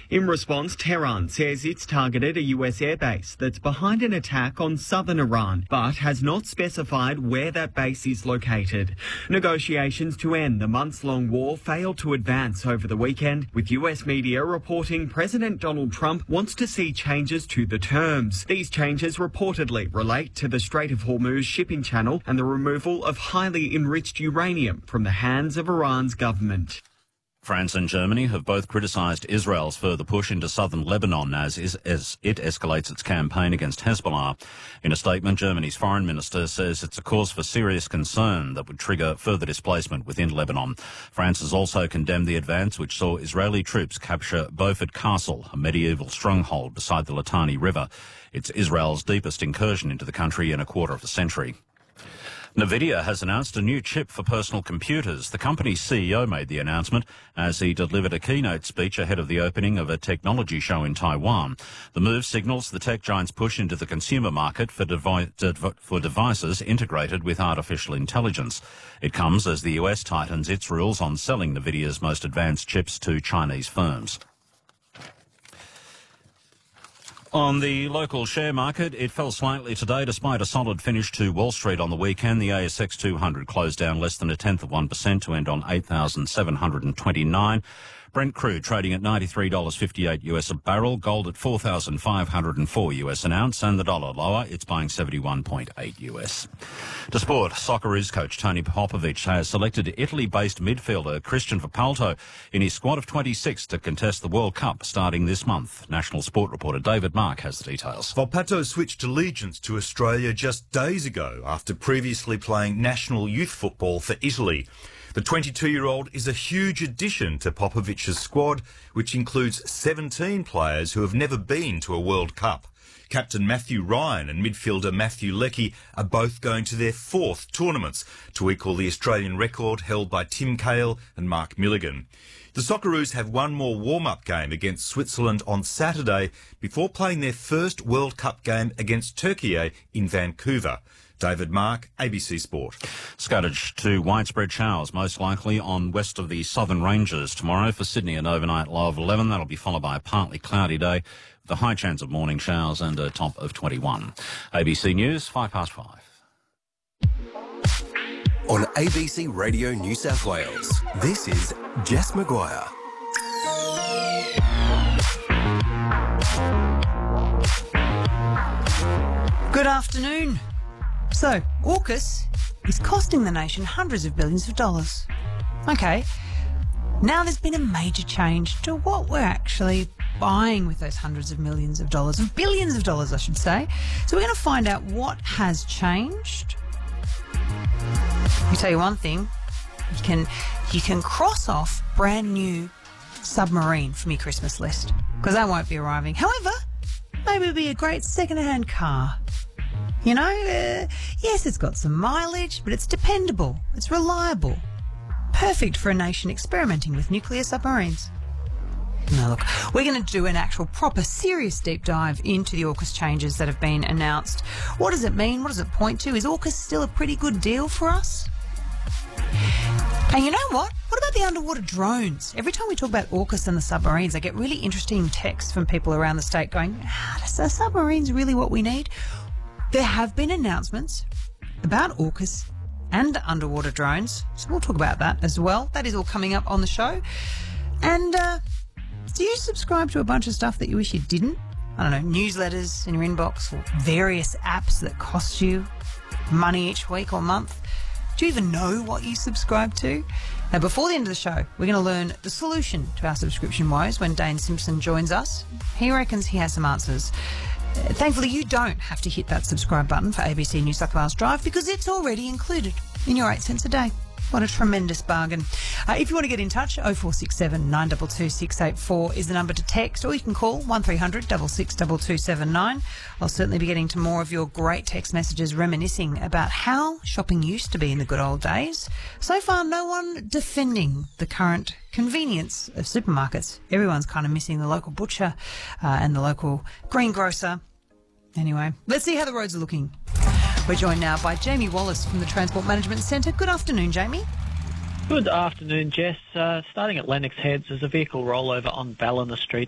In response, Tehran says it's targeted a US airbase that's behind an attack on southern Iran, but has not specified where that base is located. Negotiations to end the months-long war failed to advance over the weekend, with US media reporting President Donald Trump wants to see changes to the terms. These changes reportedly relate to the Strait of Hormuz shipping channel and the removal of highly enriched uranium from the hands of Iran's government. France and Germany have both criticised Israel's further push into southern Lebanon as it escalates its campaign against Hezbollah. In a statement, Germany's foreign minister says it's a cause for serious concern that would trigger further displacement within Lebanon. France has also condemned the advance, which saw Israeli troops capture Beaufort Castle, a medieval stronghold beside the Litani River. It's Israel's deepest incursion into the country in a quarter of a century. NVIDIA has announced a new chip for personal computers. The company's CEO made the announcement as he delivered a keynote speech ahead of the opening of a technology show in Taiwan. The move signals the tech giant's push into the consumer market for devices integrated with artificial intelligence. It comes as the US tightens its rules on selling NVIDIA's most advanced chips to Chinese firms. On the local share market, it fell slightly today despite a solid finish to Wall Street on the weekend. The ASX 200 closed down less than 0.1% to end on 8,729. Brent crude trading at $93.58 US a barrel, gold at 4,504 US an ounce, and the dollar lower. It's buying 71.8 US. To sport, Socceroos coach Tony Popovic has selected Italy-based midfielder Christian Volpato in his squad of 26 to contest the World Cup starting this month. National Sport reporter David Mark has the details. Volpato switched allegiance to Australia just days ago after previously playing national youth football for Italy. The 22-year-old is a huge addition to Popovic's squad, which includes 17 players who have never been to a World Cup. Captain Matthew Ryan and midfielder Matthew Leckie are both going to their fourth tournaments to equal the Australian record held by Tim Cahill and Mark Milligan. The Socceroos have one more warm-up game against Switzerland on Saturday before playing their first World Cup game against Turkey in Vancouver. David Mark, ABC Sport. Scattered to widespread showers, most likely on west of the southern ranges tomorrow. For Sydney, an overnight low of 11. That'll be followed by a partly cloudy day with a high chance of morning showers and a top of 21. ABC News, 5:05. On ABC Radio New South Wales, this is Jess Maguire. Good afternoon. So, AUKUS is costing the nation hundreds of billions of dollars. Okay, now there's been a major change to what we're actually buying with those hundreds of millions of dollars, of billions of dollars, I should say. So we're going to find out what has changed. I'll tell you one thing, you can cross off brand new submarine from your Christmas list, because that won't be arriving. However, maybe it'll be a great second-hand car. You know, yes, it's got some mileage, but it's dependable, it's reliable. Perfect for a nation experimenting with nuclear submarines. Now look, we're going to do an actual proper serious deep dive into the AUKUS changes that have been announced. What does it mean? What does it point to? Is AUKUS still a pretty good deal for us? And you know what? What about the underwater drones? Every time we talk about AUKUS and the submarines, I get really interesting texts from people around the state going, are submarines really what we need? There have been announcements about AUKUS and underwater drones, so we'll talk about that as well. That is all coming up on the show. And do you subscribe to a bunch of stuff that you wish you didn't? I don't know, newsletters in your inbox or various apps that cost you money each week or month? Do you even know what you subscribe to? Now, before the end of the show, we're going to learn the solution to our subscription woes when Dane Simpson joins us. He reckons he has some answers. Thankfully, you don't have to hit that subscribe button for ABC New South Wales Drive because it's already included in your 8 cents a day. What a tremendous bargain. If you want to get in touch, 0467 922 684 is the number to text, or you can call 1300 662279. I'll certainly be getting to more of your great text messages reminiscing about how shopping used to be in the good old days. So far, no one defending the current convenience of supermarkets. Everyone's kind of missing the local butcher and the local greengrocer. Anyway, let's see how the roads are looking. We're joined now by Jamie Wallace from the Transport Management Centre. Good afternoon, Jamie. Good afternoon, Jess. Starting at Lennox Heads, there's a vehicle rollover on Ballina Street